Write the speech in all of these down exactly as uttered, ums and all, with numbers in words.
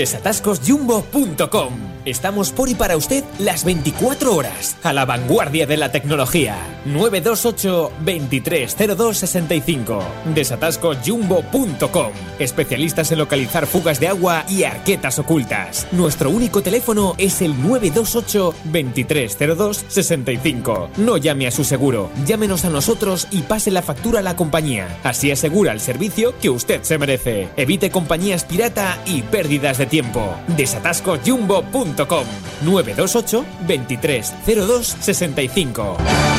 desatascos jumbo punto com. Estamos por y para usted las veinticuatro horas, a la vanguardia de la tecnología. nueve dos ocho, veintitrés cero dos sesenta y cinco. desatascos jumbo punto com. Especialistas en localizar fugas de agua y arquetas ocultas. Nuestro único teléfono es el nueve dos ocho, veintitrés cero dos sesenta y cinco. No llame a su seguro, llámenos a nosotros y pase la factura a la compañía. Así asegura el servicio que usted se merece. Evite compañías pirata y pérdidas de tiempo. desatascos jumbo punto com. nueve dos ocho, veintitrés cero dos sesenta y cinco.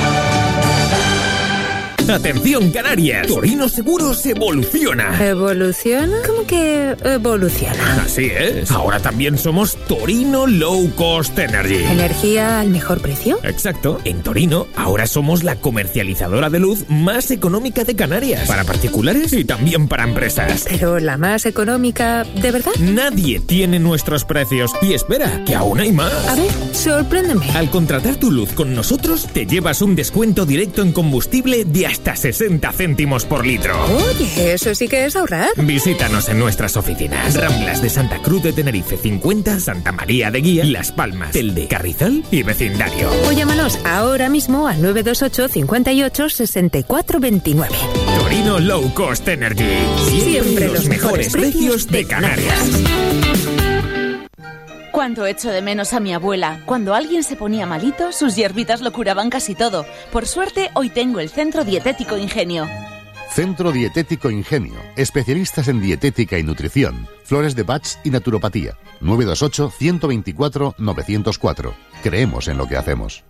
Atención Canarias, Torino Seguros evoluciona. ¿Evoluciona? ¿Cómo que evoluciona? Así es, ahora también somos Torino Low Cost Energy. ¿Energía al mejor precio? Exacto, en Torino ahora somos la comercializadora de luz más económica de Canarias, para particulares y también para empresas. Pero la más económica, ¿de verdad? Nadie tiene nuestros precios y espera, que aún hay más. A ver, sorpréndeme. Al contratar tu luz con nosotros, te llevas un descuento directo en combustible de hasta sesenta céntimos por litro. Oye, eso sí que es ahorrar. Visítanos en nuestras oficinas. Ramblas de Santa Cruz de Tenerife cincuenta, Santa María de Guía, Las Palmas, Telde, Carrizal y vecindario. O llámanos ahora mismo al nueve dos ocho, cincuenta y ocho, sesenta y cuatro veintinueve. Torino Low Cost Energy. Siempre, Siempre los, los mejores precios de Canarias. Cuánto echo de menos a mi abuela. Cuando alguien se ponía malito, sus hierbitas lo curaban casi todo. Por suerte, hoy tengo el Centro Dietético Ingenio. Centro Dietético Ingenio. Especialistas en dietética y nutrición. Flores de Bach y naturopatía. nueve dos ocho, ciento veinticuatro, novecientos cuatro. Creemos en lo que hacemos.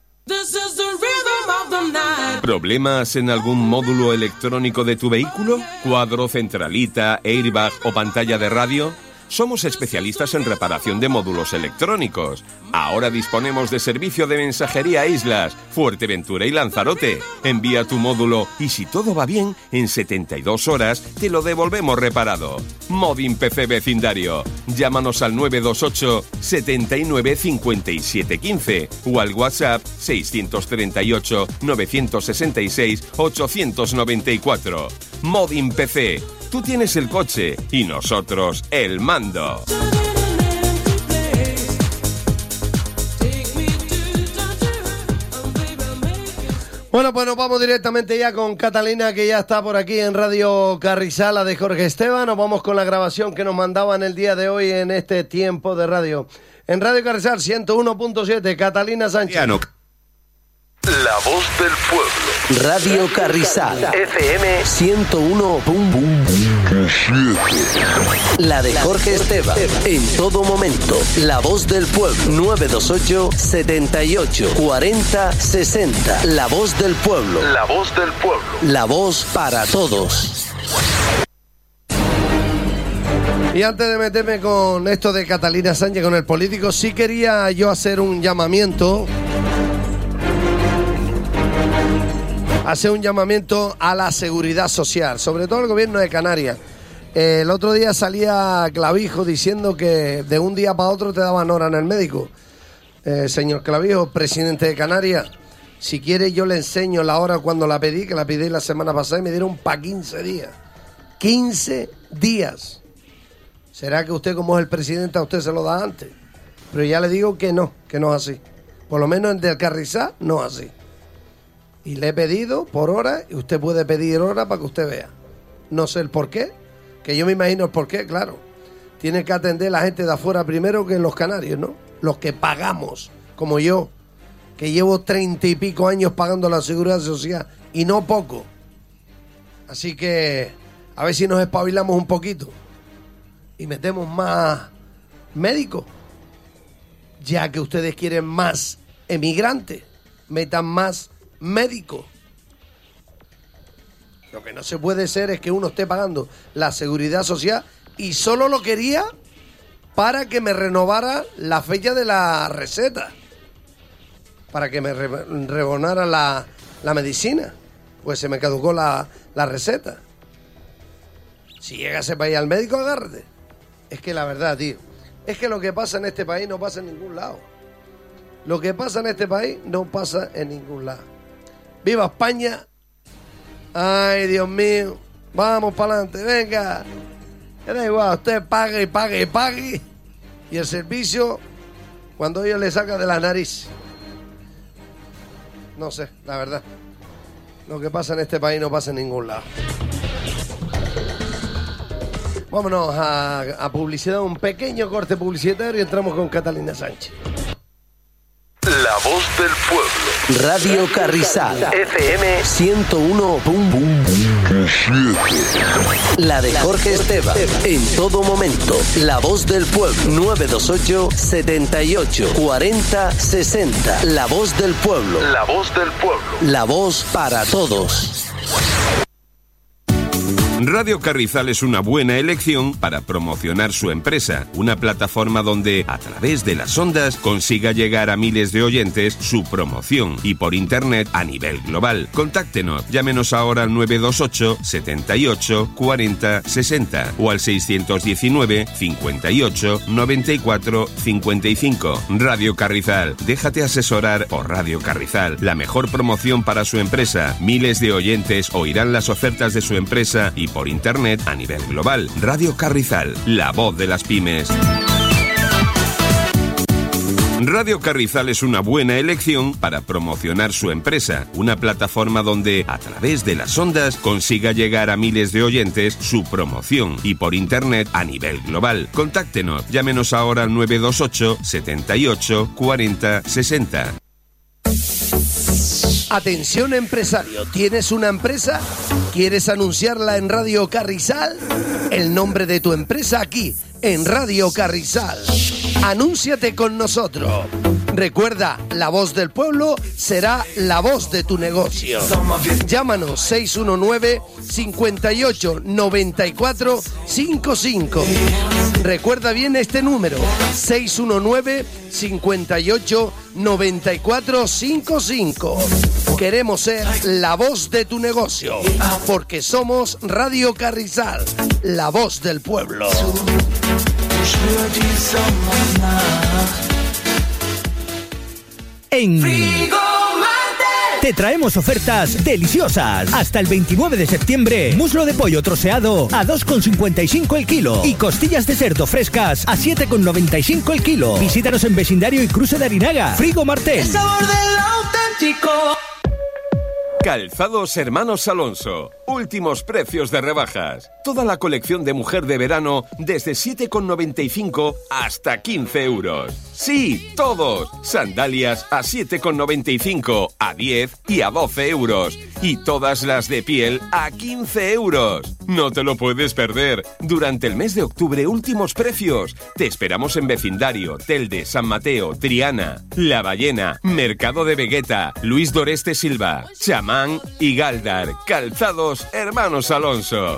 ¿Problemas en algún módulo electrónico de tu vehículo? ¿Cuadro, centralita, airbag o pantalla de radio? Somos especialistas en reparación de módulos electrónicos. Ahora disponemos de servicio de mensajería Islas, Fuerteventura y Lanzarote. Envía tu módulo y si todo va bien, en setenta y dos horas te lo devolvemos reparado. Modin P C Vecindario. Llámanos al nueve dos ocho, setenta y nueve, cincuenta y siete quince o al WhatsApp seiscientos treinta y ocho, novecientos sesenta y seis, ochocientos noventa y cuatro. Modin P C. Tú tienes el coche y nosotros el mando. Bueno, pues nos vamos directamente ya con Catalina, que ya está por aquí en Radio Carrizal, la de Jorge Esteban. Nos vamos con la grabación que nos mandaban el día de hoy en este tiempo de radio. En Radio Carrizal ciento uno punto siete, Catalina Sánchez. La voz del pueblo. Radio Carrizal. F M ciento uno punto siete. La de Jorge Esteban. En todo momento. La voz del pueblo. nueve dos ocho, setenta y ocho, cuarenta, sesenta. La voz del pueblo. La voz del pueblo. La voz para todos. Y antes de meterme con esto de Catalina Sánchez, con el político, sí quería yo hacer un llamamiento... hacer un llamamiento a la seguridad social, sobre todo el gobierno de Canarias. Eh, el otro día salía Clavijo diciendo que de un día para otro te daban hora en el médico. Eh, señor Clavijo, presidente de Canarias, si quiere yo le enseño la hora cuando la pedí, que la pedí la semana pasada y me dieron para quince días. quince días. ¿Será que usted, como es el presidente, a usted se lo da antes? Pero ya le digo que no, que no es así. Por lo menos en Del Carrizal no es así. Y le he pedido por hora, y usted puede pedir hora para que usted vea. No sé el por qué, que yo me imagino el por qué, claro. Tiene que atender la gente de afuera primero que los canarios, ¿no? Los que pagamos, como yo, que llevo treinta y pico años pagando la seguridad social, y no poco. Así que, a ver si nos espabilamos un poquito y metemos más médicos. Ya que ustedes quieren más emigrantes, metan más médico. Lo que no se puede ser es que uno esté pagando la seguridad social y solo lo quería para que me renovara la fecha de la receta, para que me re- rebonara la, la medicina, pues se me caducó la, la receta. Si llega a ese país al médico, agárrate. Es que la verdad, tío, es que lo que pasa en este país no pasa en ningún lado. Lo que pasa en este país no pasa en ningún lado. ¡Viva España! ¡Ay, Dios mío! ¡Vamos para adelante! ¡Venga! Que da igual, usted pague y pague y pague. Y el servicio, cuando ellos le sacan de la nariz. No sé, la verdad. Lo que pasa en este país no pasa en ningún lado. Vámonos a, a publicidad, un pequeño corte publicitario y entramos con Catalina Sánchez. La voz del pueblo. Radio Carrizal. F M ciento uno punto siete. La de Jorge Esteban. En todo momento. La voz del pueblo. nueve dos ocho, setenta y ocho, cuarenta, sesenta. La voz del pueblo. La voz del pueblo. La voz para todos. Radio Carrizal es una buena elección para promocionar su empresa, una plataforma donde, a través de las ondas, consiga llegar a miles de oyentes su promoción y por internet a nivel global. Contáctenos, llámenos ahora al nueve dos ocho, setenta y ocho, cuarenta, sesenta o al seiscientos diecinueve, cincuenta y ocho, noventa y cuatro, cincuenta y cinco. Radio Carrizal, déjate asesorar por Radio Carrizal, la mejor promoción para su empresa. Miles de oyentes oirán las ofertas de su empresa y por internet a nivel global. Radio Carrizal, la voz de las pymes. Radio Carrizal es una buena elección para promocionar su empresa, una plataforma donde, a través de las ondas, consiga llegar a miles de oyentes su promoción y por internet a nivel global. Contáctenos, llámenos ahora al nueve dos ocho, setenta y ocho, cuarenta, sesenta. Atención empresario, ¿tienes una empresa? ¿Quieres anunciarla en Radio Carrizal? El nombre de tu empresa aquí, en Radio Carrizal. Anúnciate con nosotros. Recuerda, la voz del pueblo será la voz de tu negocio. Llámanos seis uno nueve, cincuenta y ocho, noventa y cuatro, cincuenta y cinco. Recuerda bien este número, seis uno nueve, cincuenta y ocho, noventa y cuatro, cincuenta y cinco. Queremos ser la voz de tu negocio, porque somos Radio Carrizal, la voz del pueblo. En te traemos ofertas deliciosas. Hasta el veintinueve de septiembre, muslo de pollo troceado a dos con cincuenta y cinco el kilo y costillas de cerdo frescas a siete con noventa y cinco el kilo. Visítanos en Vecindario y Cruce de Arinaga. Frigo Martel. El sabor del auténtico. Calzados Hermanos Alonso. Últimos precios de rebajas. Toda la colección de mujer de verano desde siete con noventa y cinco hasta quince euros. Sí, todos. Sandalias a siete con noventa y cinco, a diez y a doce euros. Y todas las de piel a quince euros. No te lo puedes perder. Durante el mes de octubre, últimos precios. Te esperamos en Vecindario, Telde, San Mateo, Triana, La Ballena, Mercado de Vegueta, Luis Doreste Silva, Chamán y Galdar. Calzados Hermanos Alonso.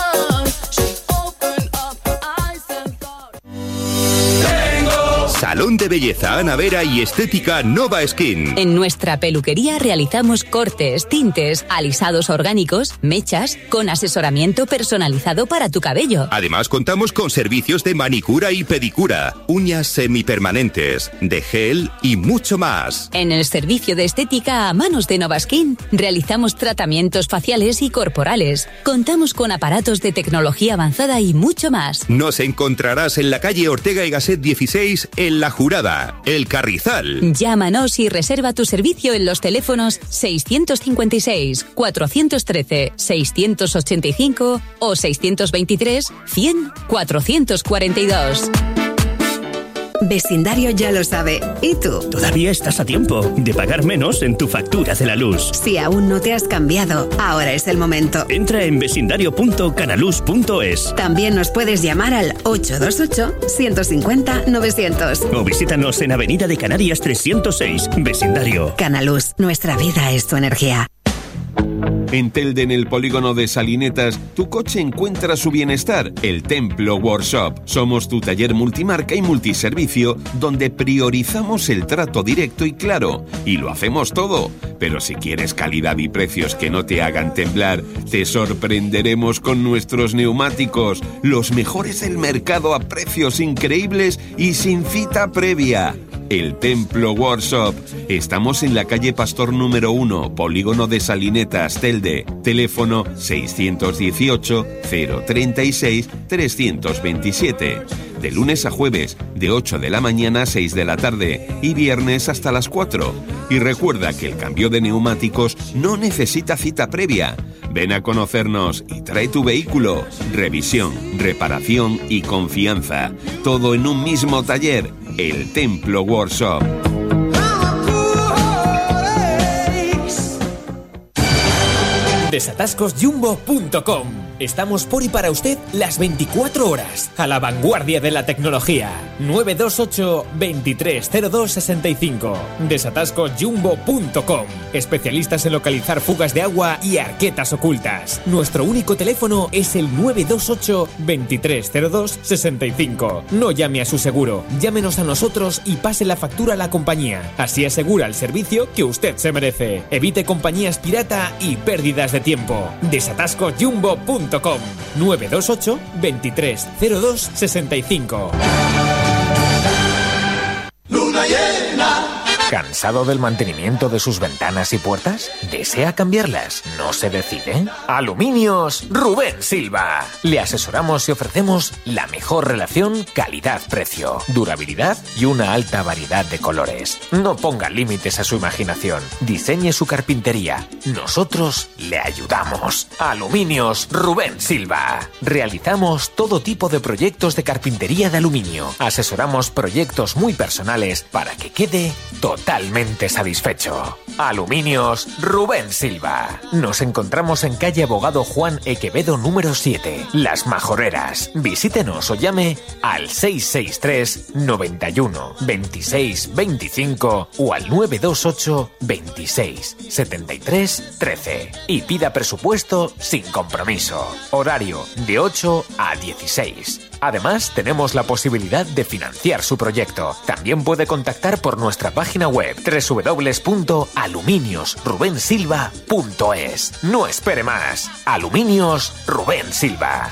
Salón de Belleza Ana Vera y Estética Nova Skin. En nuestra peluquería realizamos cortes, tintes, alisados orgánicos, mechas, con asesoramiento personalizado para tu cabello. Además contamos con servicios de manicura y pedicura, uñas semipermanentes, de gel y mucho más. En el servicio de estética a manos de Nova Skin realizamos tratamientos faciales y corporales. Contamos con aparatos de tecnología avanzada y mucho más. Nos encontrarás en la calle Ortega y Gasset dieciséis en La Jurada, El Carrizal. Llámanos y reserva tu servicio en los teléfonos seiscientos cincuenta y seis, cuatrocientos trece, seiscientos ochenta y cinco o seiscientos veintitrés, cien, cuatrocientos cuarenta y dos. Vecindario ya lo sabe. ¿Y tú? Todavía estás a tiempo de pagar menos en tu factura de la luz. Si aún no te has cambiado, ahora es el momento. Entra en vecindario punto canaluz punto es. También nos puedes llamar al ocho dos ocho, ciento cincuenta, novecientos. O visítanos en Avenida de Canarias trescientos seis, Vecindario. Canaluz, nuestra vida es tu energía. En Telde, en el polígono de Salinetas, tu coche encuentra su bienestar. El Templo Workshop. Somos tu taller multimarca y multiservicio, donde priorizamos el trato directo y claro. Y lo hacemos todo. Pero si quieres calidad y precios que no te hagan temblar, te sorprenderemos con nuestros neumáticos. Los mejores del mercado a precios increíbles y sin cita previa. El Templo Workshop. Estamos en la calle Pastor número uno, Polígono de Salinetas, Telde. Teléfono seiscientos dieciocho, cero treinta y seis, trescientos veintisiete. De lunes a jueves, de ocho de la mañana a seis de la tarde y viernes hasta las cuatro. Y recuerda que el cambio de neumáticos no necesita cita previa. Ven a conocernos y trae tu vehículo. Revisión, reparación y confianza. Todo en un mismo taller. El Templo Workshop. desatascos jumbo punto com. Estamos por y para usted las veinticuatro horas, a la vanguardia de la tecnología. nueve dos ocho, veintitrés cero dos sesenta y cinco. desatascos jumbo punto com. Especialistas en localizar fugas de agua y arquetas ocultas. Nuestro único teléfono es el nueve dos ocho, veintitrés cero dos sesenta y cinco. No llame a su seguro, llámenos a nosotros y pase la factura a la compañía. Así asegura el servicio que usted se merece. Evite compañías pirata y pérdidas de tiempo. desatascos jumbo punto com. nueve dos ocho, veintitrés cero dos sesenta y cinco. Luna llena. ¿Cansado del mantenimiento de sus ventanas y puertas? ¿Desea cambiarlas? ¿No se decide? Aluminios Rubén Silva. Le asesoramos y ofrecemos la mejor relación calidad-precio, durabilidad y una alta variedad de colores. No ponga límites a su imaginación. Diseñe su carpintería. Nosotros le ayudamos. Aluminios Rubén Silva. Realizamos todo tipo de proyectos de carpintería de aluminio. Asesoramos proyectos muy personales para que quede todo totalmente satisfecho. Aluminios Rubén Silva. Nos encontramos en calle Abogado Juan Equevedo número siete, Las Majoreras. Visítenos o llame al seis seis tres, noventa y uno, veintiséis veinticinco o al nueve dos ocho, veintiséis, setenta y tres, trece y pida presupuesto sin compromiso. Horario de ocho a dieciséis. Además, tenemos la posibilidad de financiar su proyecto. También puede contactar por nuestra página web doble u doble u doble u punto aluminios rubén silva punto es. No espere más. Aluminios Rubén Silva.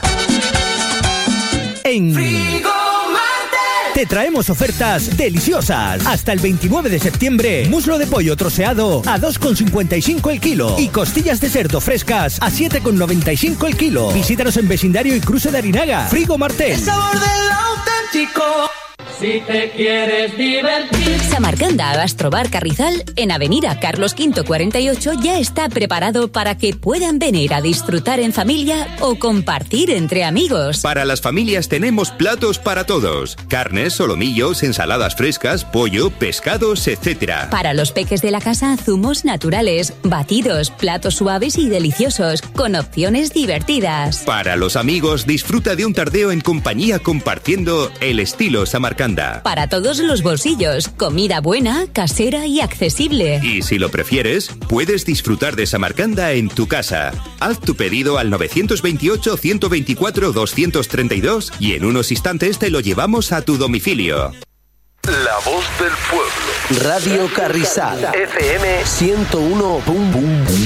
En te traemos ofertas deliciosas. Hasta el veintinueve de septiembre, muslo de pollo troceado a dos con cincuenta y cinco el kilo y costillas de cerdo frescas a siete con noventa y cinco el kilo. Visítanos en Vecindario y Cruce de Arinaga. Frigo Martel. El sabor del auténtico. Si te quieres divertir. Samarcanda Gastrobar Carrizal, en Avenida Carlos quinto cuarenta y ocho, ya está preparado para que puedan venir a disfrutar en familia o compartir entre amigos. Para las familias tenemos platos para todos. Carnes, solomillos, ensaladas frescas, pollo, pescados, etcétera. Para los peques de la casa, zumos naturales, batidos, platos suaves y deliciosos, con opciones divertidas. Para los amigos, disfruta de un tardeo en compañía compartiendo el estilo Samarcanda. Para todos los bolsillos, comida buena, casera y accesible. Y si lo prefieres, puedes disfrutar de Samarcanda en tu casa. Haz tu pedido al nueve dos ocho, uno veinticuatro, doscientos treinta y dos y en unos instantes te lo llevamos a tu domicilio. La voz del pueblo. Radio Carrizal. F M ciento uno punto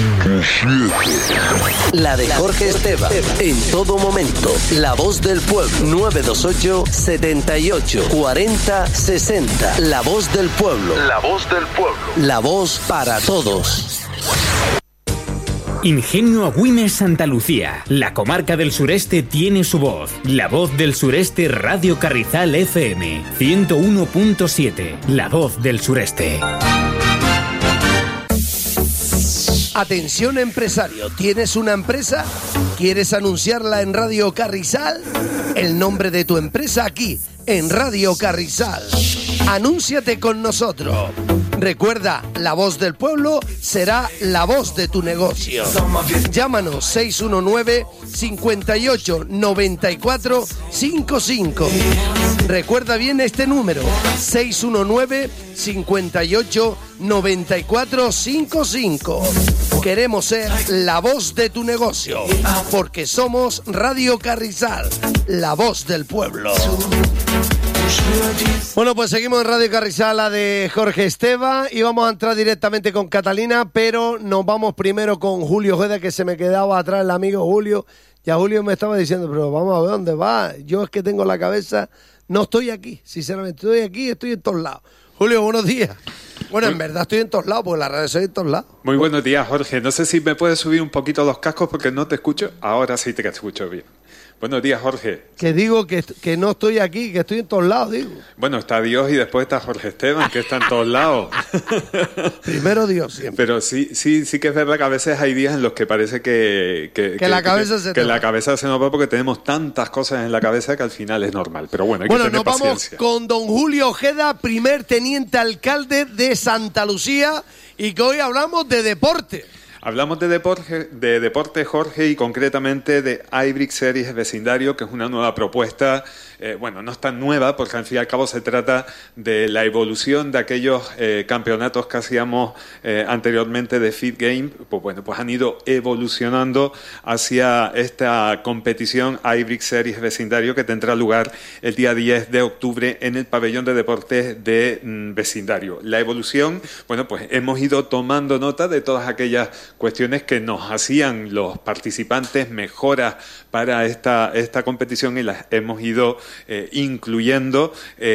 siete. La de Jorge Esteban. En todo momento. La voz del pueblo. nueve dos ocho, setenta y ocho, cuarenta, sesenta. La voz del pueblo. La voz del pueblo. La voz para todos. Ingenio Agüimes Santa Lucía. La comarca del sureste tiene su voz. La voz del sureste Radio Carrizal F M ciento uno punto siete. La voz del sureste. Atención empresario, ¿tienes una empresa? ¿Quieres anunciarla en Radio Carrizal? El nombre de tu empresa aquí, en Radio Carrizal. Anúnciate con nosotros. Recuerda, la voz del pueblo será la voz de tu negocio. Llámanos seis uno nueve, cinco ocho, nueve cuatro cinco cinco. Recuerda bien este número, seis uno nueve, cinco ocho, nueve cuatro cinco cinco. Queremos ser la voz de tu negocio, porque somos Radio Carrizal, la voz del pueblo. Bueno, pues seguimos en Radio Carrizal, la de Jorge Esteban, y vamos a entrar directamente con Catalina, pero nos vamos primero con Julio Ojeda, que se me quedaba atrás el amigo Julio. Ya Julio me estaba diciendo, pero vamos a ver dónde va. Yo es que tengo la cabeza, no estoy aquí, sinceramente, estoy aquí, estoy en todos lados. Julio, buenos días. Bueno, en verdad estoy en todos lados, porque la radio soy en todos lados. Muy buenos días, Jorge. No sé si me puedes subir un poquito los cascos porque no te escucho. Ahora sí te escucho bien. Buenos días, Jorge. Que digo que, que no estoy aquí, que estoy en todos lados, digo. Bueno, está Dios y después está Jorge Esteban, que está en todos lados. Primero Dios siempre. Pero sí, sí, sí que es verdad que a veces hay días en los que parece que... Que, que, que la cabeza que, se Que te la va. cabeza se nos va porque tenemos tantas cosas en la cabeza que al final es normal. Pero bueno, hay Bueno, que tener nos paciencia. vamos con don Julio Ojeda, primer teniente alcalde de Santa Lucía, y que hoy hablamos de deporte. Hablamos de deporte, de deporte, Jorge, y concretamente de iBrix Series Vecindario, que es una nueva propuesta. Eh, bueno, no es tan nueva, porque al fin y al cabo se trata de la evolución de aquellos eh, campeonatos que hacíamos eh, anteriormente de Fit Game. Pues bueno, pues han ido evolucionando hacia esta competición iBrix Series Vecindario, que tendrá lugar el día diez de octubre en el pabellón de deportes de mm, Vecindario. La evolución, bueno, pues hemos ido tomando nota de todas aquellas cuestiones que nos hacían los participantes mejoras para esta, esta competición, y las hemos ido eh, incluyendo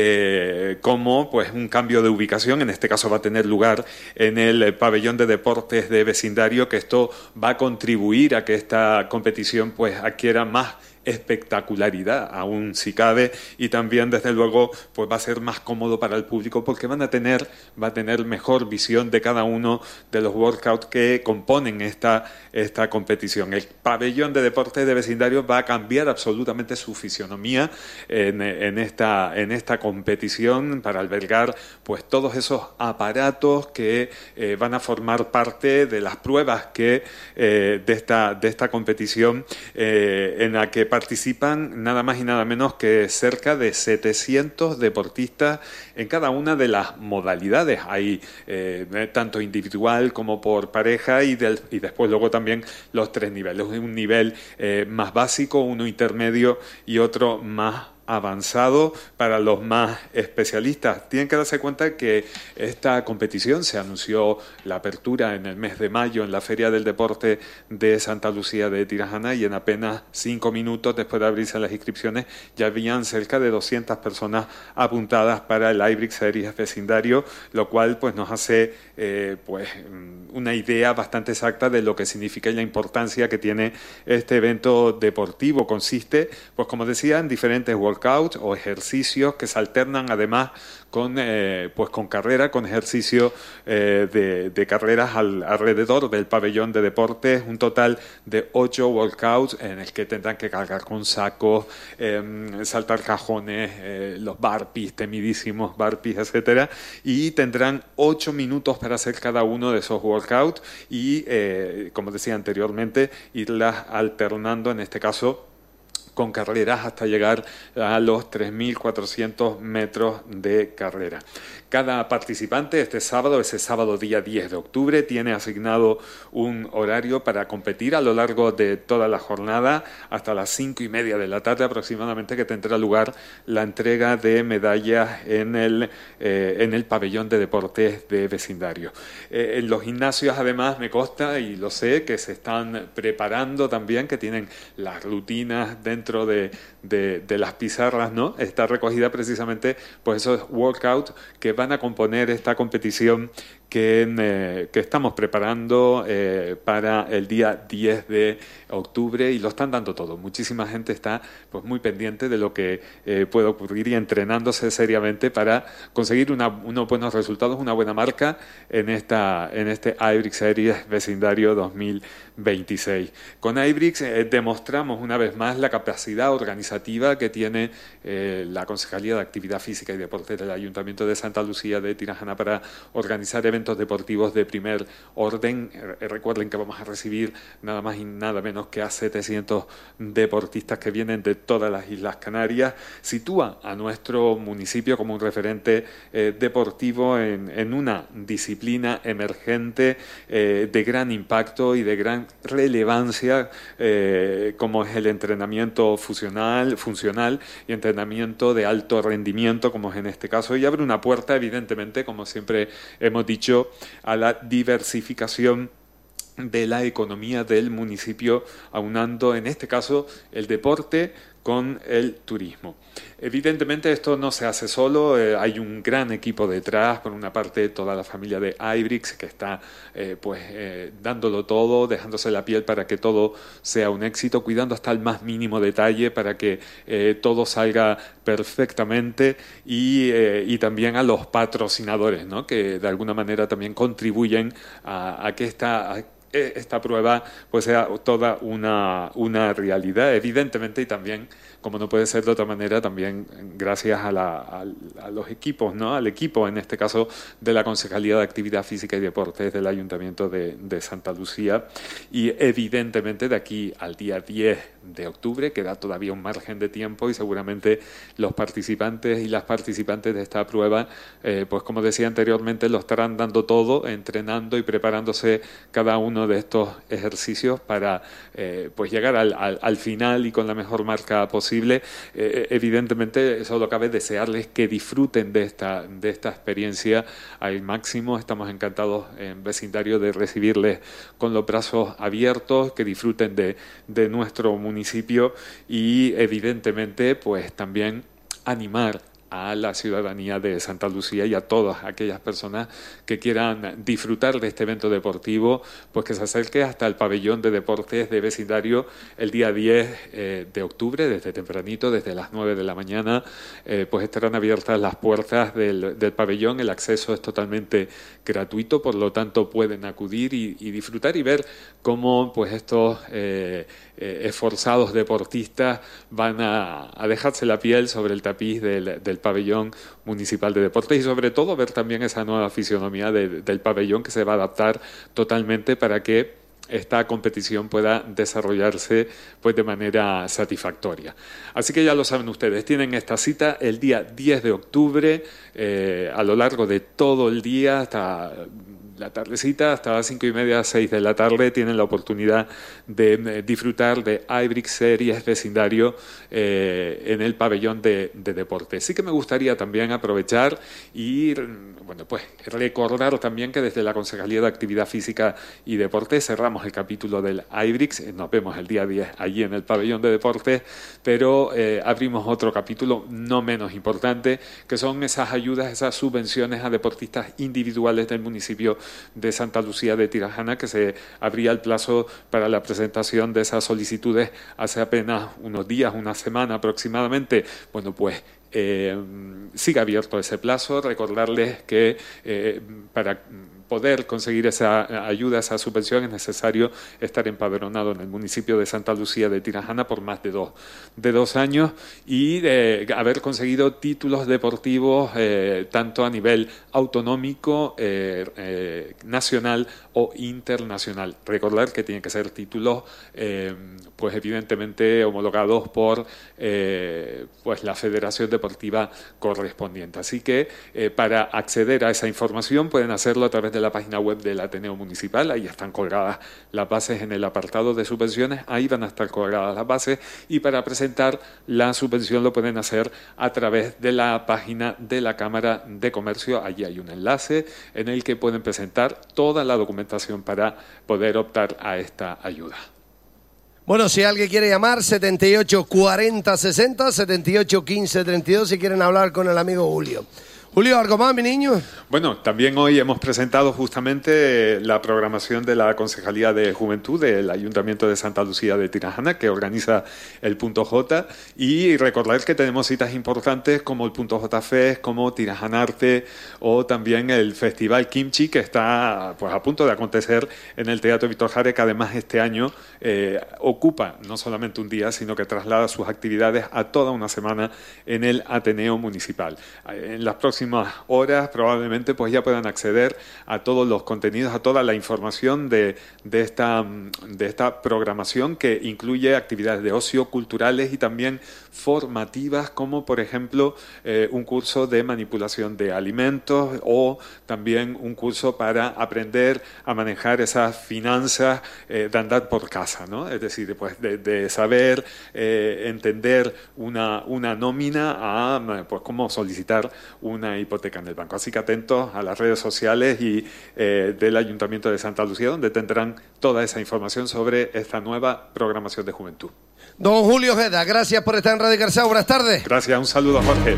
eh, como pues un cambio de ubicación. En este caso va a tener lugar en el pabellón de deportes de Vecindario, que esto va a contribuir a que esta competición pues adquiera más espectacularidad, aún si cabe, y también desde luego pues va a ser más cómodo para el público, porque van a tener va a tener mejor visión de cada uno de los workouts que componen esta, esta competición. El pabellón de deportes de Vecindario va a cambiar absolutamente su fisionomía en, en esta en esta competición, para albergar pues todos esos aparatos que eh, van a formar parte de las pruebas que eh, de esta de esta competición eh, en la que participan nada más y nada menos que cerca de setecientos deportistas en cada una de las modalidades. Hay eh, tanto individual como por pareja, y, del, y después luego también los tres niveles. Un nivel eh, más básico, uno intermedio y otro más avanzado para los más especialistas. Tienen que darse cuenta que esta competición se anunció la apertura en el mes de mayo en la Feria del Deporte de Santa Lucía de Tirajana, y en apenas cinco minutos después de abrirse las inscripciones ya habían cerca de doscientas personas apuntadas para el iBrix Series Vecindario, lo cual pues nos hace eh, pues una idea bastante exacta de lo que significa y la importancia que tiene este evento deportivo. Consiste, pues como decía, en diferentes workouts o ejercicios que se alternan además con eh, pues con carrera, con ejercicio eh, de, de carreras al, alrededor del pabellón de deportes. Un total de ocho workouts en el que tendrán que cargar con sacos, eh, saltar cajones, eh, los burpees, temidísimos burpees, etcétera, y tendrán ocho minutos para hacer cada uno de esos workouts y, eh, como decía anteriormente, irlas alternando, en este caso con carreras hasta llegar a los tres mil cuatrocientos metros de carrera. Cada participante este sábado, ese sábado día diez de octubre, tiene asignado un horario para competir a lo largo de toda la jornada hasta las cinco y media de la tarde aproximadamente, que tendrá lugar la entrega de medallas en el, eh, en el pabellón de deportes de Vecindario. Eh, en los gimnasios además me consta y lo sé que se están preparando también, que tienen las rutinas dentro de, de, de las pizarras, ¿no? Está recogida precisamente pues esos workouts que van a componer esta competición que, eh, que estamos preparando eh, para el día diez de octubre, y lo están dando todo. Muchísima gente está pues muy pendiente de lo que eh, puede ocurrir y entrenándose seriamente para conseguir una, unos buenos resultados, una buena marca en esta en este iBrix Series Vecindario dos mil veintiséis. Con iBrix eh, demostramos una vez más la capacidad organizativa que tiene eh, la Concejalía de Actividad Física y Deporte del Ayuntamiento de Santa Lucía de Tirajana para organizar eventos deportivos de primer orden. Eh, recuerden que vamos a recibir nada más y nada menos que a setecientos deportistas que vienen de todas las Islas Canarias. Sitúa a nuestro municipio como un referente eh, deportivo en, en una disciplina emergente eh, de gran impacto y de gran relevancia, eh, como es el entrenamiento funcional, funcional y entrenamiento de alto rendimiento, como es en este caso, y abre una puerta, evidentemente, como siempre hemos dicho, a la diversificación de la economía del municipio, aunando en este caso el deporte con el turismo. Evidentemente esto no se hace solo, eh, hay un gran equipo detrás, por una parte toda la familia de Ibrix que está eh, pues eh, dándolo todo, dejándose la piel para que todo sea un éxito, cuidando hasta el más mínimo detalle para que eh, todo salga perfectamente y, eh, y también a los patrocinadores, ¿no? Que de alguna manera también contribuyen a, a que esta... A, esta prueba pues sea toda una, una realidad, evidentemente, y también, como no puede ser de otra manera, también gracias a, la, a, a los equipos, ¿no? Al equipo, en este caso, de la Concejalía de Actividad Física y Deportes del Ayuntamiento de, de Santa Lucía. Y evidentemente de aquí al día diez de octubre queda todavía un margen de tiempo y seguramente los participantes y las participantes de esta prueba, eh, pues como decía anteriormente, lo estarán dando todo, entrenando y preparándose cada uno de estos ejercicios para eh, pues llegar al, al, al final y con la mejor marca posible. Eh, evidentemente solo cabe desearles que disfruten de esta, de esta experiencia al máximo. Estamos encantados en vecindario de recibirles con los brazos abiertos, que disfruten de, de nuestro municipio y evidentemente pues también animar a la ciudadanía de Santa Lucía y a todas aquellas personas que quieran disfrutar de este evento deportivo, pues que se acerque hasta el pabellón de deportes de vecindario el día diez eh, de octubre, desde tempranito, desde las nueve de la mañana, eh, pues estarán abiertas las puertas del, del pabellón, el acceso es totalmente gratuito, por lo tanto pueden acudir y, y disfrutar y ver cómo pues estos eh, eh, esforzados deportistas van a, a dejarse la piel sobre el tapiz del, del pabellón municipal de deportes y sobre todo ver también esa nueva fisionomía de, del pabellón que se va a adaptar totalmente para que esta competición pueda desarrollarse pues de manera satisfactoria. Así que ya lo saben ustedes, tienen esta cita el día diez de octubre eh, a lo largo de todo el día hasta la tardecita, hasta las cinco y media, seis de la tarde, tienen la oportunidad de eh, disfrutar de Ibrix Series Vecindario eh, en el pabellón de, de deportes. Sí que me gustaría también aprovechar y bueno, pues recordar también que desde la Concejalía de Actividad Física y Deportes cerramos el capítulo del Ibrix, nos vemos el día diez allí en el pabellón de deportes, pero eh, abrimos otro capítulo no menos importante, que son esas ayudas, esas subvenciones a deportistas individuales del municipio de Santa Lucía de Tirajana, que se abría el plazo para la presentación de esas solicitudes hace apenas unos días, una semana aproximadamente. Bueno, pues eh, sigue abierto ese plazo. Recordarles que eh, para poder conseguir esa ayuda, esa subvención, es necesario estar empadronado en el municipio de Santa Lucía de Tirajana por más de dos, de dos años y de haber conseguido títulos deportivos eh, tanto a nivel autonómico, eh, eh, nacional o internacional. Recordar que tienen que ser títulos eh, pues evidentemente homologados por eh, pues la Federación Deportiva correspondiente. Así que eh, para acceder a esa información pueden hacerlo a través de la página web del Ateneo Municipal. Ahí están colgadas las bases en el apartado de subvenciones, ahí van a estar colgadas las bases, y para presentar la subvención lo pueden hacer a través de la página de la Cámara de Comercio. Allí hay un enlace en el que pueden presentar toda la documentación para poder optar a esta ayuda. Bueno, si alguien quiere llamar, setenta y ocho cuarenta sesenta, setenta y ocho quince treinta y dos, si quieren hablar con el amigo Julio. Julio, ¿algo más, mi niño? Bueno, también hoy hemos presentado justamente la programación de la Concejalía de Juventud del Ayuntamiento de Santa Lucía de Tirajana, que organiza el Punto J, y recordar que tenemos citas importantes como el Punto J Fest, como Tirajanarte, o también el Festival Kimchi, que está pues a punto de acontecer en el Teatro Víctor Jara, que además este año eh, ocupa no solamente un día, sino que traslada sus actividades a toda una semana en el Ateneo Municipal. En las próximas horas probablemente pues ya puedan acceder a todos los contenidos, a toda la información de, de, esta, de esta programación, que incluye actividades de ocio, culturales y también formativas, como por ejemplo eh, un curso de manipulación de alimentos, o también un curso para aprender a manejar esas finanzas eh, de andar por casa, ¿no? Es decir, pues de, de saber eh, entender una, una nómina a pues cómo solicitar una una hipoteca en el banco. Así que atentos a las redes sociales y eh, del Ayuntamiento de Santa Lucía, donde tendrán toda esa información sobre esta nueva programación de juventud. Don Julio Ojeda, gracias por estar en Radio Carceo. Buenas tardes. Gracias, un saludo, Jorge.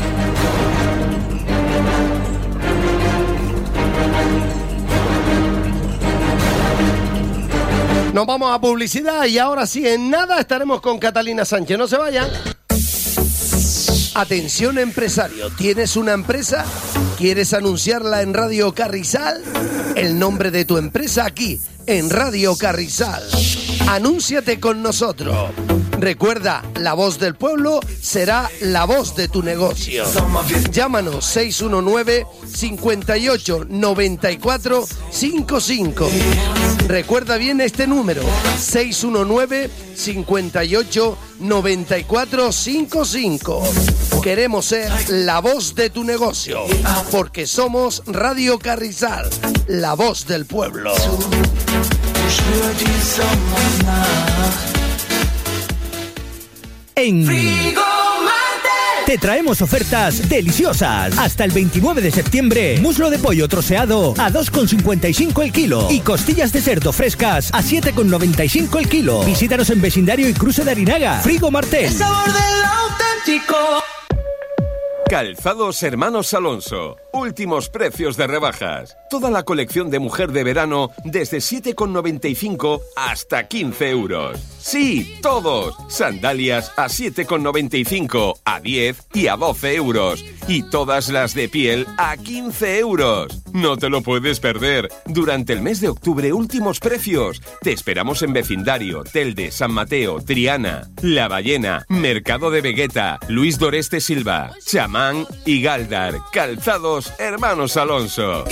Nos vamos a publicidad y ahora sí, en nada estaremos con Catalina Sánchez. No se vayan. Atención empresario, ¿tienes una empresa? ¿Quieres anunciarla en Radio Carrizal? El nombre de tu empresa aquí, en Radio Carrizal. Anúnciate con nosotros. Recuerda, la voz del pueblo será la voz de tu negocio. Llámanos seis uno nueve, cinco ocho, nueve cuatro cinco cinco. Recuerda bien este número, seis uno nueve, cinco ocho, nueve cuatro cinco cinco. Queremos ser la voz de tu negocio, porque somos Radio Carrizal, la voz del pueblo. En te traemos ofertas deliciosas. Hasta el veintinueve de septiembre, muslo de pollo troceado a dos con cincuenta y cinco el kilo y costillas de cerdo frescas a siete con noventa y cinco el kilo. Visítanos en Vecindario y Cruce de Arinaga. Frigo Martel. El sabor del auténtico. Calzados Hermanos Alonso. Últimos precios de rebajas. Toda la colección de mujer de verano desde siete con noventa y cinco hasta quince euros. Sí, todos. Sandalias a siete con noventa y cinco, a diez y a doce euros. Y todas las de piel a quince euros. No te lo puedes perder. Durante el mes de octubre, últimos precios. Te esperamos en Vecindario, Telde, San Mateo, Triana, La Ballena, Mercado de Vegueta, Luis Doreste Silva, Chamán y Galdar. Calzados Hermanos Alonso.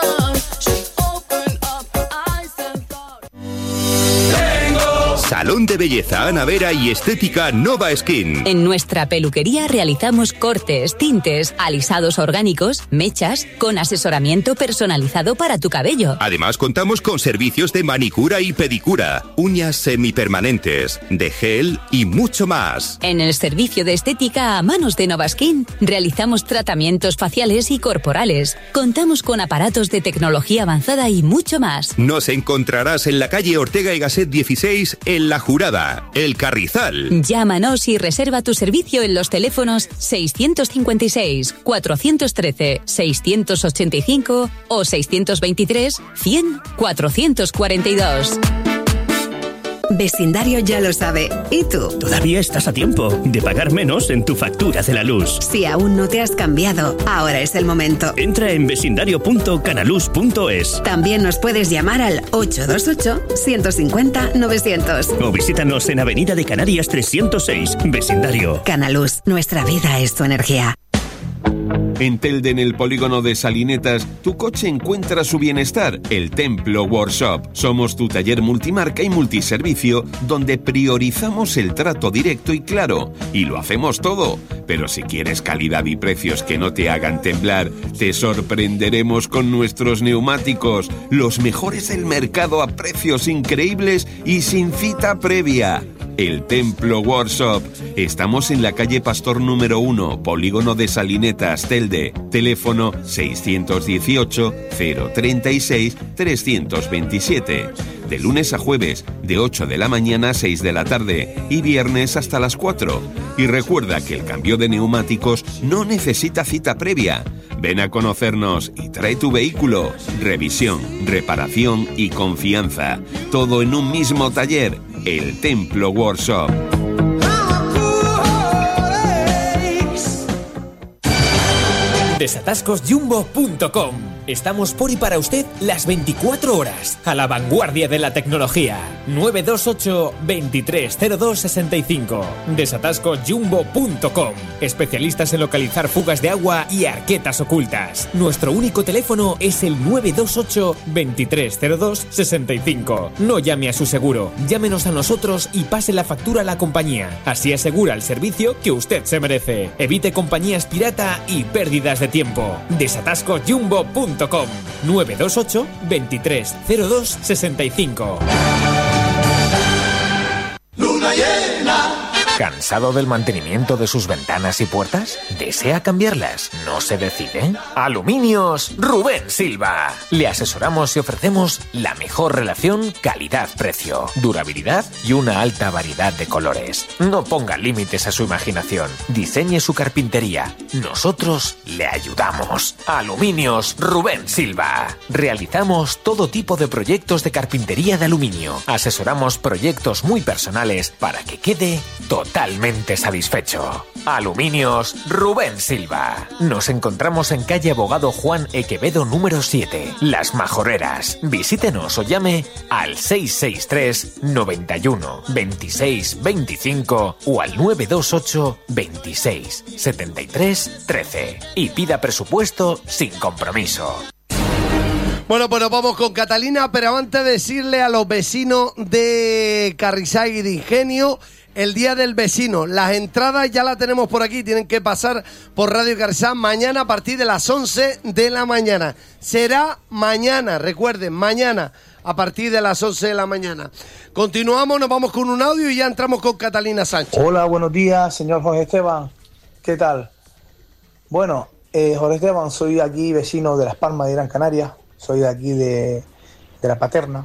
Salón de Belleza Ana Vera y Estética Nova Skin. En nuestra peluquería realizamos cortes, tintes, alisados orgánicos, mechas, con asesoramiento personalizado para tu cabello. Además contamos con servicios de manicura y pedicura, uñas semipermanentes, de gel y mucho más. En el servicio de estética a manos de Nova Skin realizamos tratamientos faciales y corporales. Contamos con aparatos de tecnología avanzada y mucho más. Nos encontrarás en la calle Ortega y Gasset dieciséis en La Jurada, El Carrizal. Llámanos y reserva tu servicio en los teléfonos seiscientos cincuenta y seis, cuatrocientos trece, seiscientos ochenta y cinco o seiscientos veintitrés, cien, cuatrocientos cuarenta y dos. Vecindario ya lo sabe. ¿Y tú? Todavía estás a tiempo de pagar menos en tu factura de la luz. Si aún no te has cambiado, ahora es el momento. Entra en vecindario punto canaluz punto es. También nos puedes llamar al ocho dos ocho, ciento cincuenta, novecientos. O visítanos en Avenida de Canarias trescientos seis, Vecindario. Canaluz, nuestra vida es tu energía. En Telde, en el polígono de Salinetas, tu coche encuentra su bienestar. El Templo Workshop. Somos tu taller multimarca y multiservicio, donde priorizamos el trato directo y claro. Y lo hacemos todo. Pero si quieres calidad y precios que no te hagan temblar, te sorprenderemos con nuestros neumáticos. Los mejores del mercado a precios increíbles y sin cita previa. El Templo Workshop. Estamos en la calle Pastor número uno, polígono de Salinetas, Telde. Teléfono seiscientos dieciocho, cero treinta y seis, trescientos veintisiete. De lunes a jueves, de ocho de la mañana a seis de la tarde y viernes hasta las cuatro. Y recuerda que el cambio de neumáticos no necesita cita previa. Ven a conocernos y trae tu vehículo. Revisión, reparación y confianza. Todo en un mismo taller. El Templo Workshop. Desatascos Jumbo punto com. Estamos por y para usted las veinticuatro horas, a la vanguardia de la tecnología. nueve dos ocho, veintitrés cero dos sesenta y cinco. Desatascos Jumbo punto com. Especialistas en localizar fugas de agua y arquetas ocultas. Nuestro único teléfono es el nueve dos ocho, veintitrés cero dos sesenta y cinco. No llame a su seguro, llámenos a nosotros y pase la factura a la compañía. Así asegura el servicio que usted se merece. Evite compañías pirata y pérdidas de tiempo. Desatascos Jumbo punto com. nueve dos ocho, veintitrés cero dos sesenta y cinco. Luna llena, ¿Cansado del mantenimiento de sus ventanas y puertas? ¿Desea cambiarlas? ¿No se decide? Aluminios Rubén Silva. Le asesoramos y ofrecemos la mejor relación calidad-precio, durabilidad y una alta variedad de colores. No ponga límites a su imaginación. Diseñe su carpintería. Nosotros le ayudamos. Aluminios Rubén Silva. Realizamos todo tipo de proyectos de carpintería de aluminio. Asesoramos proyectos muy personales para que quede totalmente satisfecho. Aluminios Rubén Silva. Nos encontramos en calle Abogado Juan E. Quevedo número siete, Las Majoreras. Visítenos o llame al seis seis tres, noventa y uno, veintiséis, veinticinco o al nueve dos ocho, veintiséis, setenta y tres, trece y pida presupuesto sin compromiso. Bueno, pues nos vamos con Catalina, pero antes de decirle a los vecinos de Carrizal y de Ingenio, el Día del Vecino. Las entradas ya las tenemos por aquí, tienen que pasar por Radio Carrizal mañana a partir de las once de la mañana. Será mañana, recuerden, mañana a partir de las once de la mañana. Continuamos, nos vamos con un audio y ya entramos con Catalina Sánchez. Hola, buenos días, señor Jorge Esteban. ¿Qué tal? Bueno, eh, Jorge Esteban, soy aquí vecino de Las Palmas de Gran Canaria. Soy de aquí de, de La Paterna.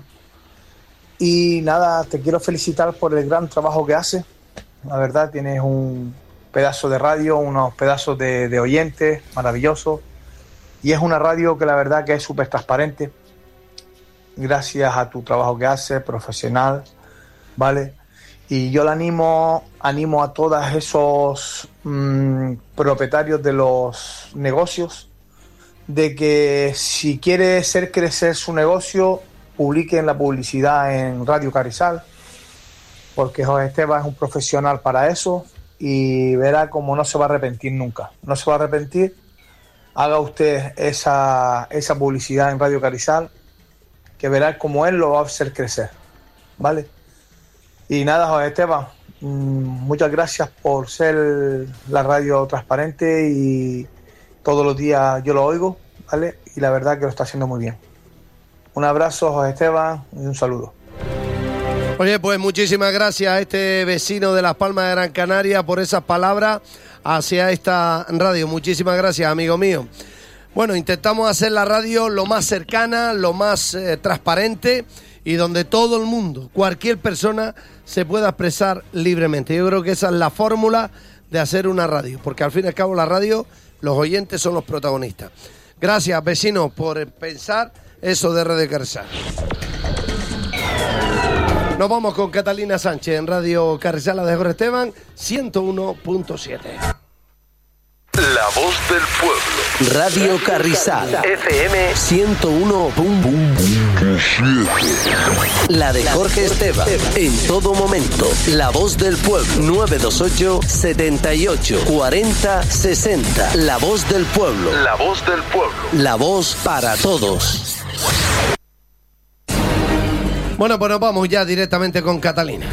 Y nada, te quiero felicitar por el gran trabajo que haces. La verdad, tienes un pedazo de radio, unos pedazos de, de oyentes maravillosos. Y es una radio que la verdad que es súper transparente. Gracias a tu trabajo que haces, profesional, ¿vale? Y yo le animo, animo a todos esos mmm, propietarios de los negocios de que si quiere hacer crecer su negocio, publiquen la publicidad en Radio Carrizal, porque Jorge Esteban es un profesional para eso y verá como no se va a arrepentir nunca. No se va a arrepentir. Haga usted esa, esa publicidad en Radio Carrizal, que verá como él lo va a hacer crecer, ¿vale? Y nada, Jorge Esteban, muchas gracias por ser la radio transparente y todos los días yo lo oigo, ¿vale? Y la verdad que lo está haciendo muy bien. Un abrazo, Jorge Esteban, y un saludo. Oye, pues muchísimas gracias a este vecino de Las Palmas de Gran Canaria por esas palabras hacia esta radio. Muchísimas gracias, amigo mío. Bueno, intentamos hacer la radio lo más cercana, lo más eh, transparente y donde todo el mundo, cualquier persona, se pueda expresar libremente. Yo creo que esa es la fórmula de hacer una radio, porque al fin y al cabo la radio, los oyentes son los protagonistas. Gracias, vecinos, por pensar eso de Radio Carrizal. Nos vamos con Catalina Sánchez en Radio Carrizal, la de Jorge Esteban, ciento uno punto siete. La voz del pueblo. Radio Carrizal, F M ciento uno punto siete. La de Jorge Esteban, en todo momento. La voz del pueblo, nueve dos ocho, setenta y ocho, cuarenta, sesenta. La voz del pueblo. La voz del pueblo. La voz para todos. Bueno, pues nos vamos ya directamente con Catalina.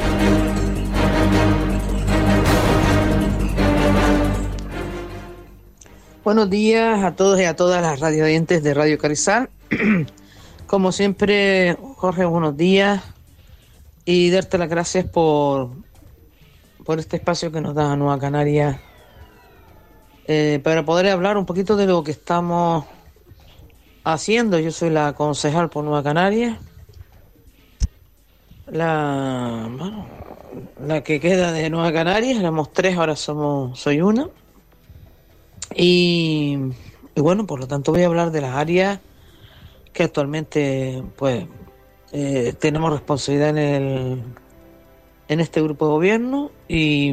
Buenos días a todos y a todas las radio oyentes de Radio Carrizal. Como siempre, Jorge, buenos días y darte las gracias por, por este espacio que nos da Nueva Canaria eh, para poder hablar un poquito de lo que estamos haciendo. Yo soy la concejal por Nueva Canaria, la, bueno, la que queda de Nueva Canaria. Éramos tres, ahora somos soy una. Y, y bueno, por lo tanto voy a hablar de las áreas que actualmente pues eh, tenemos responsabilidad en el en este grupo de gobierno y,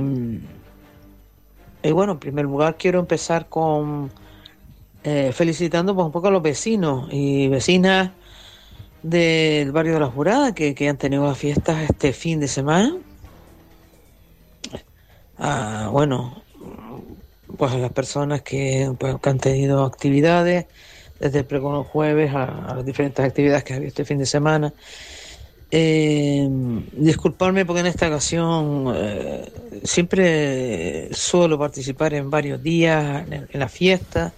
y bueno, en primer lugar quiero empezar con eh, felicitando pues un poco a los vecinos y vecinas del barrio de La Jurada que, que han tenido las fiestas este fin de semana. Ah, bueno, pues a las personas que, pues, que han tenido actividades desde el pregón jueves a, a las diferentes actividades que ha habido este fin de semana. Eh, disculparme porque en esta ocasión eh, siempre suelo participar en varios días en, en la fiesta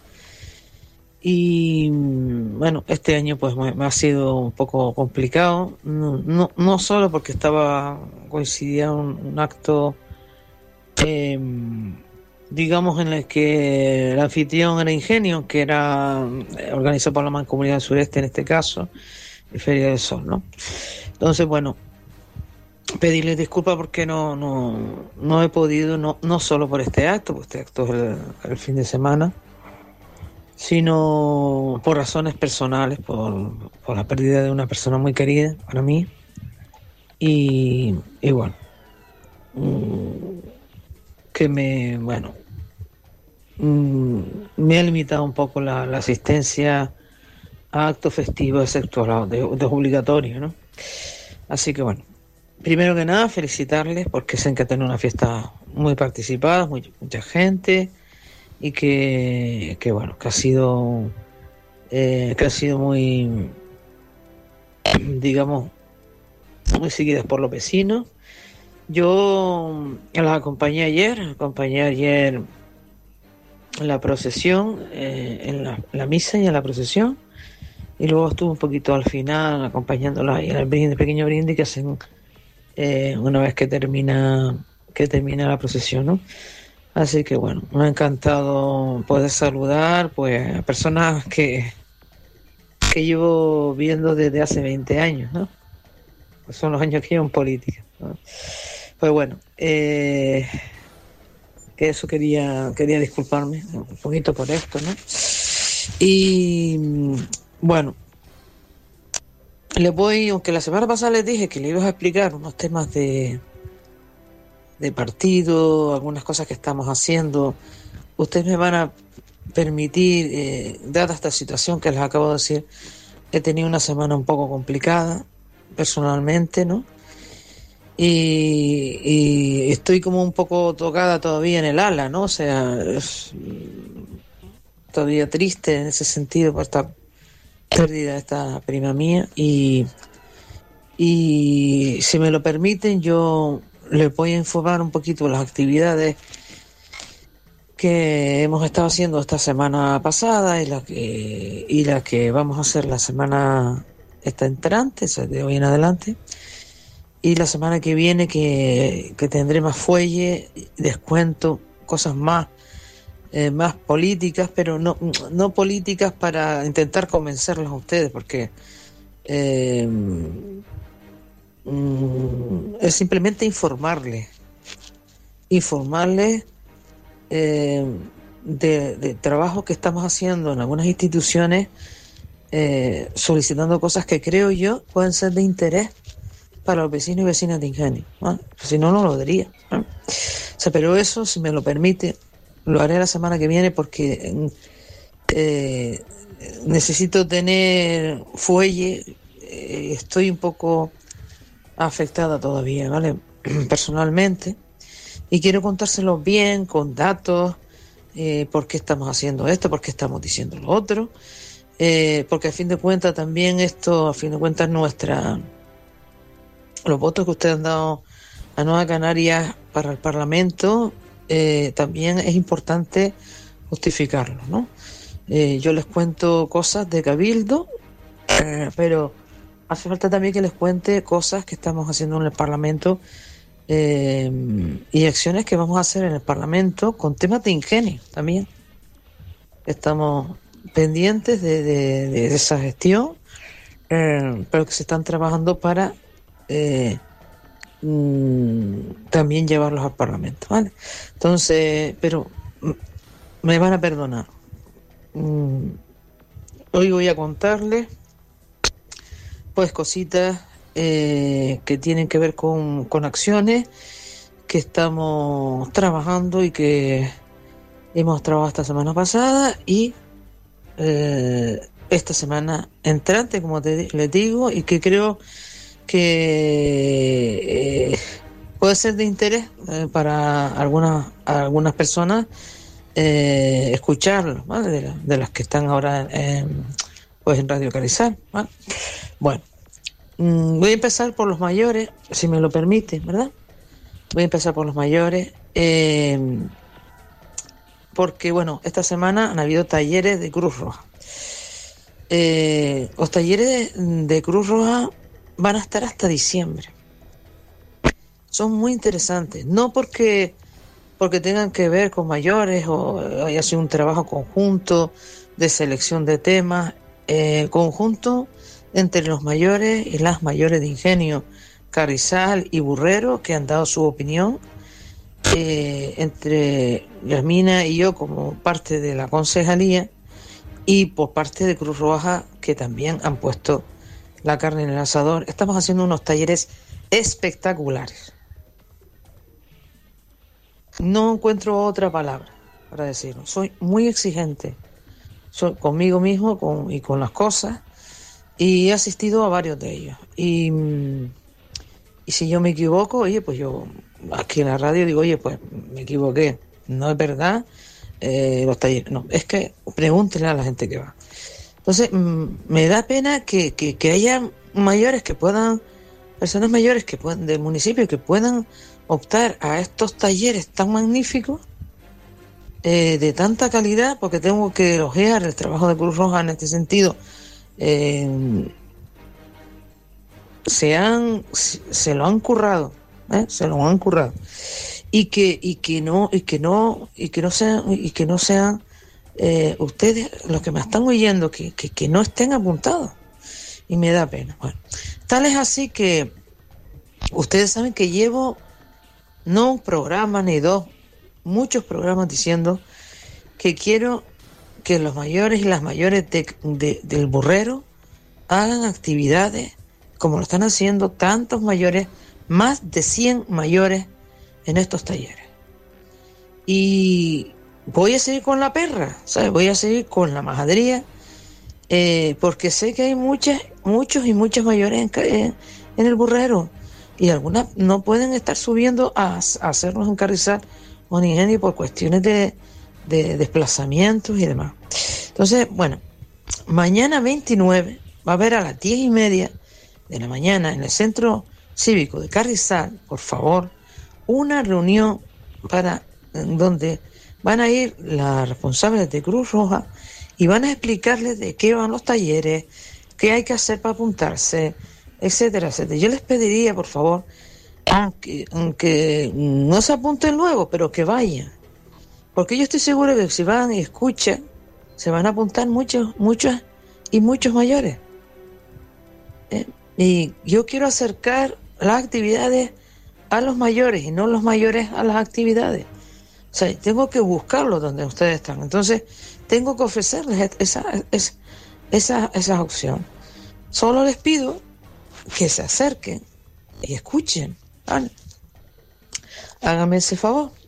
y bueno, este año pues me, me ha sido un poco complicado, no, no, no solo porque estaba coincidía un, un acto eh, digamos, en el que el anfitrión era Ingenio, que era organizado por la Mancomunidad del Sureste en este caso, y Feria del Sol, ¿no? Entonces, bueno, pedirles disculpas porque no, no, no he podido, no, no solo por este acto, porque este acto es el, el fin de semana, sino por razones personales, por, por la pérdida de una persona muy querida para mí. Y, y bueno, que me, bueno, me ha limitado un poco la, la asistencia a actos festivos, excepto los de, de obligatorios, ¿no? Así que bueno, primero que nada felicitarles porque sé que han tenido una fiesta muy participada, muy, mucha gente, y que, que bueno, que ha sido eh, que ha sido muy, digamos, muy seguidas por los vecinos. Yo las acompañé ayer, acompañé ayer en la procesión, eh, en la, la misa y en la procesión, y luego estuve un poquito al final acompañándola en el brindis, pequeño brindis que hacen eh, una vez que termina que termina la procesión, ¿no? Así que bueno, me ha encantado poder saludar pues a personas que que llevo viendo desde hace veinte años, ¿no? Pues son los años que llevo en política, ¿no? Pues bueno, eh, que eso quería quería disculparme un poquito por esto, ¿no? Y bueno, les voy, aunque la semana pasada les dije que le iba a explicar unos temas de de partido, algunas cosas que estamos haciendo, ustedes me van a permitir, eh, dada esta situación que les acabo de decir, he tenido una semana un poco complicada personalmente, ¿no? Y, y estoy como un poco tocada todavía en el ala, ¿no? O sea, es todavía triste en ese sentido por esta pérdida de esta prima mía, y, y si me lo permiten yo les voy a informar un poquito de las actividades que hemos estado haciendo esta semana pasada y la que y la que vamos a hacer la semana esta entrante, o sea, de hoy en adelante, y la semana que viene que, que tendré más fuelle, descuento, cosas más eh, más políticas, pero no no políticas para intentar convencerlos a ustedes, porque eh, es simplemente informarles, informarles eh, de, de trabajo que estamos haciendo en algunas instituciones, eh, solicitando cosas que creo yo pueden ser de interés para los vecinos y vecinas de Ingenio, ¿no? Si no, no lo diría, ¿no? O sea, pero eso, si me lo permite, lo haré la semana que viene porque eh, necesito tener fuelle, eh, estoy un poco afectada todavía, ¿vale? Personalmente, y quiero contárselos bien, con datos, eh, por qué estamos haciendo esto, por qué estamos diciendo lo otro, eh, porque a fin de cuentas también esto, a fin de cuentas nuestra, los votos que ustedes han dado a Nueva Canarias para el Parlamento, eh, también es importante justificarlo, ¿no? Eh, yo les cuento cosas de Cabildo, eh, pero hace falta también que les cuente cosas que estamos haciendo en el Parlamento, eh, y acciones que vamos a hacer en el Parlamento con temas de Ingenio también. Estamos pendientes de, de, de esa gestión, eh, pero que se están trabajando para eh, mm, también llevarlos al Parlamento, ¿vale? Entonces, pero me van a perdonar. Mm, hoy voy a contarles pues cositas eh, que tienen que ver con, con acciones que estamos trabajando y que hemos trabajado esta semana pasada y eh, esta semana entrante, como te, les digo, y que creo que eh, puede ser de interés eh, para algunas algunas personas eh, escucharlo, ¿vale? De, la, de las que están ahora en, pues en Radio Carizal, ¿vale? Bueno, mmm, voy a empezar por los mayores, si me lo permiten, ¿verdad? Voy a empezar por los mayores, eh, porque, bueno, esta semana han habido talleres de Cruz Roja. Eh, los talleres de Cruz Roja van a estar hasta diciembre. Son muy interesantes, no porque porque tengan que ver con mayores o haya sido un trabajo conjunto de selección de temas, eh, conjunto entre los mayores y las mayores de Ingenio, Carrizal y Burrero, que han dado su opinión, eh, entre Yasmina y yo como parte de la concejalía y por parte de Cruz Roja, que también han puesto la carne en el asador. Estamos haciendo unos talleres espectaculares. No encuentro otra palabra para decirlo. Soy muy exigente soy conmigo mismo con, y con las cosas, y he asistido a varios de ellos. Y, y si yo me equivoco, oye, pues yo aquí en la radio digo, oye, pues me equivoqué. No es verdad, eh, los talleres. No, es que pregúntenle a la gente que va. Entonces, mmm, me da pena que, que, que haya mayores que puedan, personas mayores que puedan, del municipio, que puedan optar a estos talleres tan magníficos, eh, de tanta calidad, porque tengo que elogiar el trabajo de Cruz Roja en este sentido. Eh, se han se lo han currado, ¿eh? se lo han currado, y que y que no y que no y que no sean y que no sean eh, ustedes los que me están oyendo que, que, que no estén apuntados, y me da pena. Bueno, tal es así que ustedes saben que llevo no un programa ni dos, muchos programas diciendo que quiero que los mayores y las mayores de, de, del Burrero hagan actividades como lo están haciendo tantos mayores, más de cien mayores en estos talleres. Y voy a seguir con la perra, ¿sabes? Voy a seguir con la majadería, eh, porque sé que hay muchas, muchos y muchas mayores en, en, en el Burrero, y algunas no pueden estar subiendo a, a hacernos en Carrizal o en Ingenio por cuestiones de, de desplazamientos y demás. Entonces, bueno, mañana veintinueve va a haber a las diez y media de la mañana en el Centro Cívico de Carrizal, por favor, una reunión para donde van a ir las responsables de Cruz Roja y van a explicarles de qué van los talleres, qué hay que hacer para apuntarse, etcétera, etcétera. Yo les pediría, por favor, aunque, aunque no se apunten luego, pero que vayan, porque yo estoy seguro que si van y escuchan, se van a apuntar muchos, muchos y muchos mayores. ¿Eh? Y yo quiero acercar las actividades a los mayores y no los mayores a las actividades. O sea, tengo que buscarlos donde ustedes están. Entonces, tengo que ofrecerles esa, esa, esa, esa opción. Solo les pido que se acerquen y escuchen. ¿Vale? Háganme ese favor.